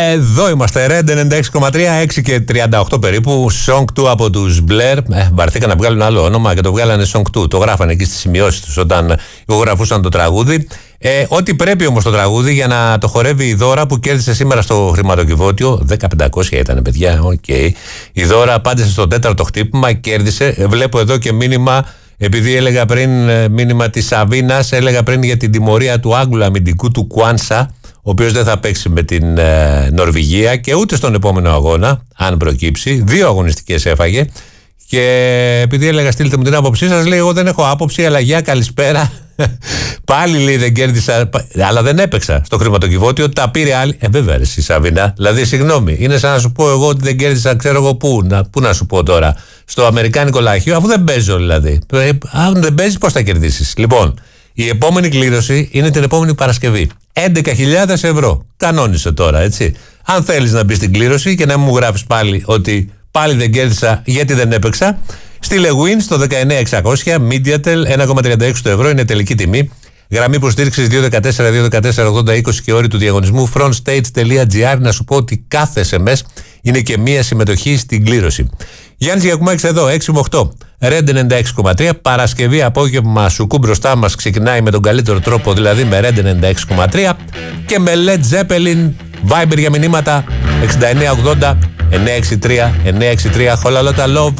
Εδώ είμαστε, Red 96,3, 6 και 38 περίπου. Song 2 από τους Blair. Βαρθήκαν να βγάλουν άλλο όνομα και το βγάλανε Song 2. Το γράφανε εκεί στις σημειώσεις τους όταν ηχογραφούσαν το τραγούδι. Ό,τι πρέπει όμως το τραγούδι για να το χορεύει η Δώρα που κέρδισε σήμερα στο χρηματοκιβώτιο. 10.500 ήταν, παιδιά. Okay. Η Δώρα απάντησε στο 4ο χτύπημα, κέρδισε. Βλέπω εδώ και μήνυμα. Επειδή έλεγα πριν μήνυμα της Σαβίνας, έλεγα πριν για την τιμωρία του Άγγλου αμυντικού του Κουάνσα, ο οποίος δεν θα παίξει με την Νορβηγία και ούτε στον επόμενο αγώνα, αν προκύψει. 2 αγωνιστικές έφαγε. Και επειδή έλεγα στείλτε μου την άποψή σας, λέει εγώ δεν έχω άποψη, αλλά γεια, καλησπέρα. Πάλι λέει δεν κέρδισα, αλλά δεν έπαιξα στο χρηματοκιβώτιο, τα πήρε άλλη. Βέβαια ρε εσύ Σαβίνα, δηλαδή συγγνώμη, είναι σαν να σου πω εγώ ότι δεν κέρδισα, ξέρω εγώ πού να σου πω τώρα, στο αμερικάνικο λαχείο, αφού δεν παίζω δηλαδή. Αν δεν παίζεις πώς θα κερδίσεις. Λοιπόν, η επόμενη κλήρωση είναι την επόμενη Παρασκευή. 11.000 ευρώ. Κανόνισε τώρα, έτσι. Αν θέλεις να μπεις στην κλήρωση και να μου γράφεις πάλι ότι πάλι δεν κέρδισα γιατί δεν έπαιξα, στείλε win στο 19600, Mediatel 1,36 ευρώ είναι τελική τιμή. Γραμμή υποστήριξης 214-214-80-20 και όρη του διαγωνισμού frontstage.gr. Να σου πω ότι κάθε SMS είναι και μία συμμετοχή στην κλήρωση. Γιάννης Γιακουμάκης εδώ, 6 με 8. Red 96,3. Παρασκευή απόγευμα σουκού μπροστά μας ξεκινάει με τον καλύτερο τρόπο, δηλαδή με Red 96,3 και με Led Zeppelin. Viber για μηνύματα 6980 963 963. Χολαλότα love.